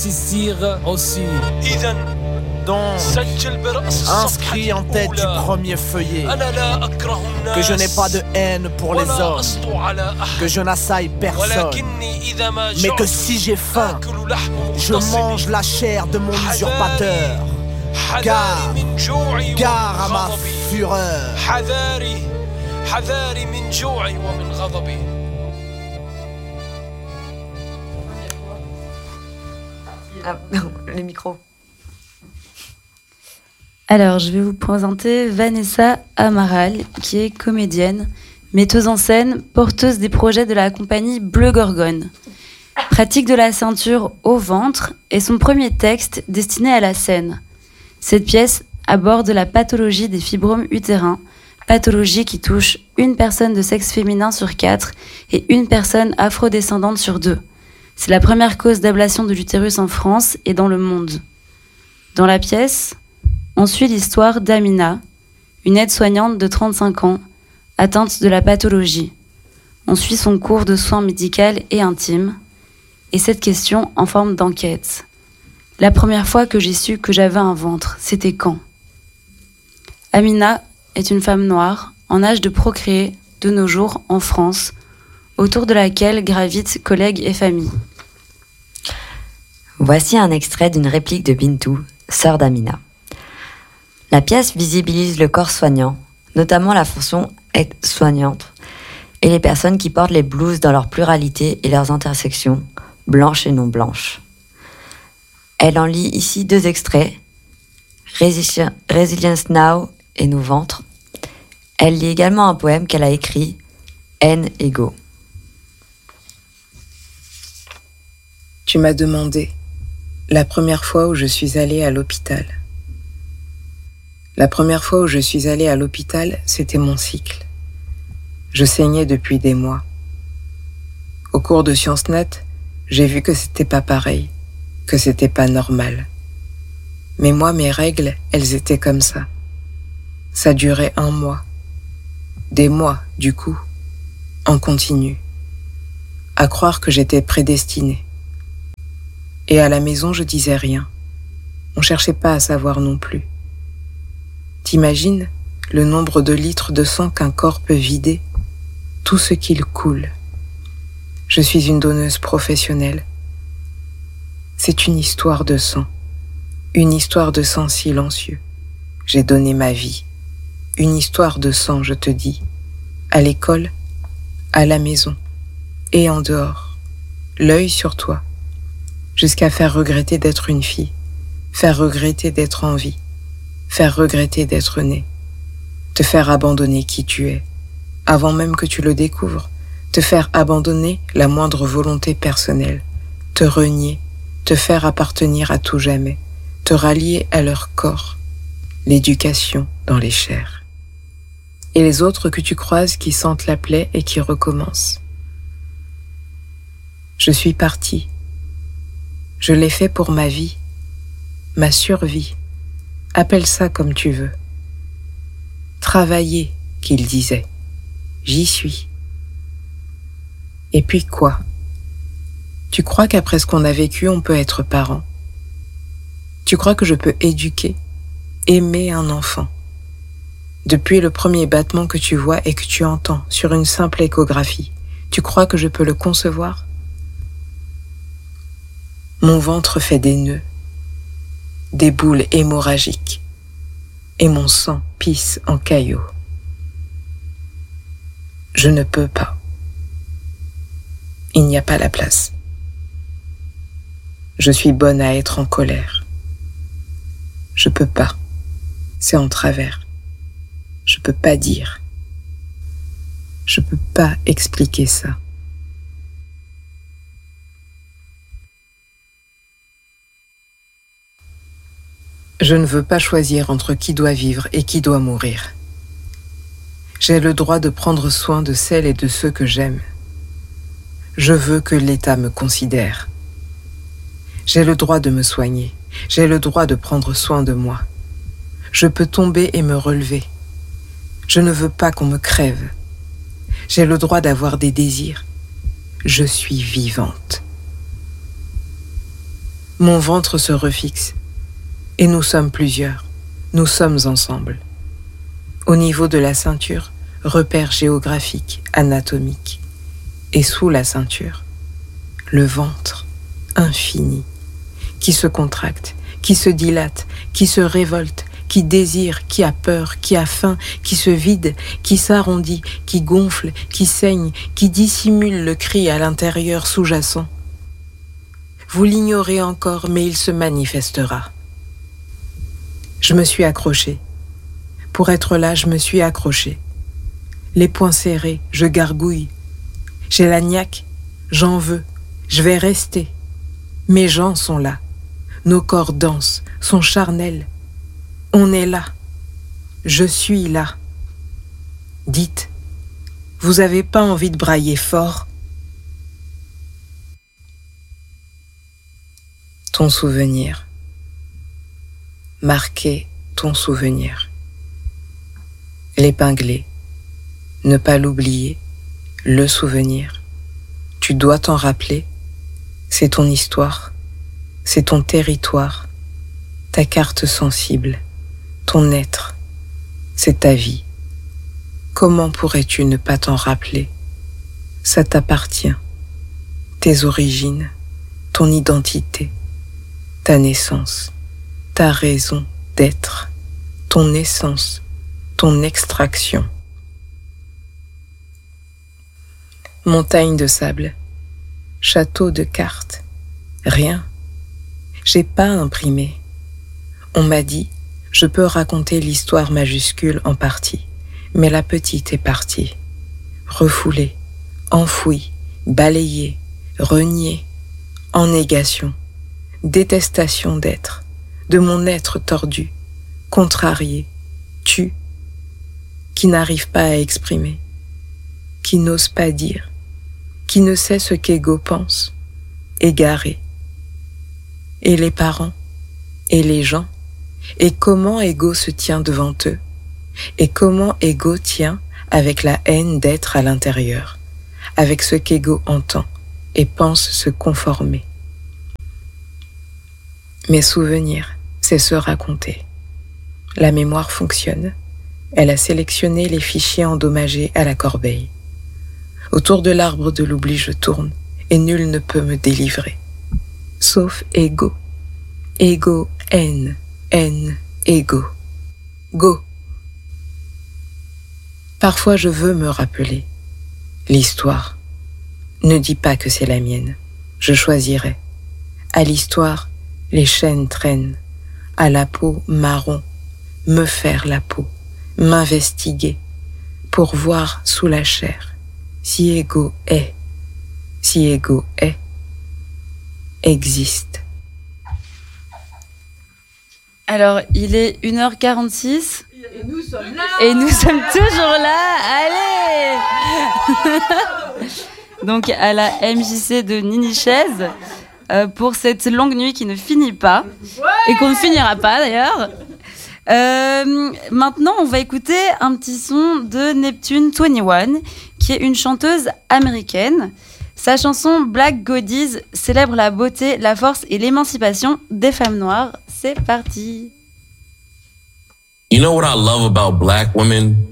aussi. Donc, inscrit en tête du premier feuillet que je n'ai pas de haine pour les hommes, que je n'assaille personne, mais que si j'ai faim, je mange la chair de mon usurpateur. Gare à ma fureur. Ah, le micro. Alors, je vais vous présenter Vanessa Amaral, qui est comédienne, metteuse en scène, porteuse des projets de la compagnie Bleu Gorgone. Pratique de la ceinture au ventre est son premier texte destiné à la scène. Cette pièce aborde la pathologie des fibromes utérins, pathologie qui touche une personne de sexe féminin sur 4 et une personne afrodescendante sur 2. C'est la première cause d'ablation de l'utérus en France et dans le monde. Dans la pièce, on suit l'histoire d'Amina, une aide-soignante de 35 ans, atteinte de la pathologie. On suit son cours de soins médicaux et intimes, et cette question en forme d'enquête. La première fois que j'ai su que j'avais un ventre, c'était quand ? Amina est une femme noire, en âge de procréer, de nos jours, en France, autour de laquelle gravitent collègues et famille. Voici un extrait d'une réplique de Bintou, sœur d'Amina. La pièce visibilise le corps soignant, notamment la fonction aide-soignante, et les personnes qui portent les blouses dans leur pluralité et leurs intersections, blanches et non blanches. Elle en lit ici 2 extraits, Resilience Now et Nos ventres. Elle lit également un poème qu'elle a écrit, Haine égaux. Tu m'as demandé, la première fois où je suis allée à l'hôpital. La première fois où je suis allée à l'hôpital, c'était mon cycle. Je saignais depuis des mois. Au cours de Sciences Nat, j'ai vu que c'était pas pareil, que c'était pas normal. Mais moi, mes règles, elles étaient comme ça. Ça durait 1 mois. Des mois, du coup, en continu. À croire que j'étais prédestinée. Et à la maison, je disais rien. On cherchait pas à savoir non plus. T'imagines le nombre de litres de sang qu'un corps peut vider, tout ce qu'il coule. Je suis une donneuse professionnelle. C'est une histoire de sang silencieux. J'ai donné ma vie. Une histoire de sang, je te dis, à l'école, à la maison et en dehors. L'œil sur toi, jusqu'à faire regretter d'être une fille, faire regretter d'être en vie, faire regretter d'être née, te faire abandonner qui tu es, avant même que tu le découvres, te faire abandonner la moindre volonté personnelle, te renier, te faire appartenir à tout jamais, te rallier à leur corps, l'éducation dans les chairs. Et les autres que tu croises qui sentent la plaie et qui recommencent. Je suis partie. Je l'ai fait pour ma vie, ma survie. Appelle ça comme tu veux. Travailler, qu'il disait. J'y suis. Et puis quoi ? Tu crois qu'après ce qu'on a vécu, on peut être parent ? Tu crois que je peux éduquer, aimer un enfant ? Depuis le premier battement que tu vois et que tu entends sur une simple échographie, tu crois que je peux le concevoir ? Mon ventre fait des nœuds, des boules hémorragiques, et mon sang pisse en caillots. Je ne peux pas. Il n'y a pas la place. Je suis bonne à être en colère. Je peux pas. C'est en travers. Je peux pas dire. Je peux pas expliquer ça. Je ne veux pas choisir entre qui doit vivre et qui doit mourir. J'ai le droit de prendre soin de celles et de ceux que j'aime. Je veux que l'État me considère. J'ai le droit de me soigner. J'ai le droit de prendre soin de moi. Je peux tomber et me relever. Je ne veux pas qu'on me crève. J'ai le droit d'avoir des désirs. Je suis vivante. Mon ventre se refixe. Et nous sommes plusieurs. Nous sommes ensemble. Au niveau de la ceinture, repère géographique, anatomique. Et sous la ceinture, le ventre infini, qui se contracte, qui se dilate, qui se révolte, qui désire, qui a peur, qui a faim, qui se vide, qui s'arrondit, qui gonfle, qui saigne, qui dissimule le cri à l'intérieur sous-jacent. Vous l'ignorez encore, mais il se manifestera. Je me suis accrochée. Pour être là, je me suis accrochée. Les poings serrés, je gargouille. J'ai la niaque, j'en veux, je vais rester. Mes gens sont là. Nos corps dansent, sont charnels. On est là. Je suis là. Dites, vous avez pas envie de brailler fort? Ton souvenir. Marquer ton souvenir. L'épingler. Ne pas l'oublier. Le souvenir. Tu dois t'en rappeler. C'est ton histoire. C'est ton territoire. Ta carte sensible. Ton être. C'est ta vie. Comment pourrais-tu ne pas t'en rappeler? Ça t'appartient. Tes origines. Ton identité. Ta naissance. Ta raison d'être. Ton essence. Ton extraction. Montagne de sable. Château de cartes. Rien. J'ai pas imprimé. On m'a dit, je peux raconter l'histoire majuscule en partie, mais la petite est partie. Refoulée, enfouie, balayée, reniée, en négation, détestation d'être, de mon être tordu, contrarié, tu, qui n'arrive pas à exprimer, qui n'ose pas dire, qui ne sait ce qu'Ego pense, égaré. Et les parents, et les gens, et comment Ego se tient devant eux, et comment Ego tient avec la haine d'être à l'intérieur, avec ce qu'Ego entend et pense se conformer. Mes souvenirs, c'est se raconter. La mémoire fonctionne. Elle a sélectionné les fichiers endommagés à la corbeille. Autour de l'arbre de l'oubli, je tourne, et nul ne peut me délivrer. Sauf Ego. Ego, haine, Ego. Go. Parfois je veux me rappeler. L'histoire. Ne dis pas que c'est la mienne. Je choisirai. À l'histoire, les chaînes traînent. À la peau marron, me faire la peau, m'investiguer, pour voir sous la chair si Ego est, existe. Alors, il est 1h46. Et nous sommes là. Et nous sommes toujours là. Allez. Donc, à la MJC de Ninichez, pour cette longue nuit qui ne finit pas. Ouais. Et qu'on ne finira pas, d'ailleurs. Maintenant, on va écouter un petit son de Neptune 21, qui est une chanteuse américaine. Sa chanson Black Goddess célèbre la beauté, la force et l'émancipation des femmes noires. C'est parti. You know what I love about black women?